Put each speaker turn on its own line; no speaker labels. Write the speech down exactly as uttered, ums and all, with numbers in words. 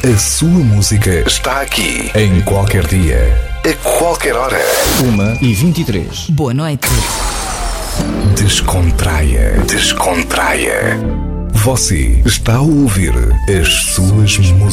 A sua música está aqui. Em qualquer dia, a qualquer hora.
Uma e vinte e três.
Boa noite.
Descontraia. Descontraia. Você está a ouvir as suas músicas.